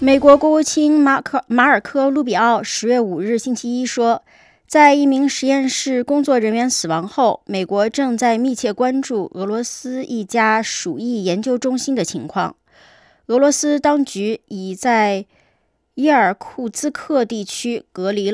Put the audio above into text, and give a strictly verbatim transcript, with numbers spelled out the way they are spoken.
美国国务卿马克马尔科·卢比奥十月五日星期一说，在一名实验室工作人员死亡后，美国正在密切关注俄罗斯一家鼠疫研究中心的情况。俄罗斯当局已在伊尔库兹克地区隔离了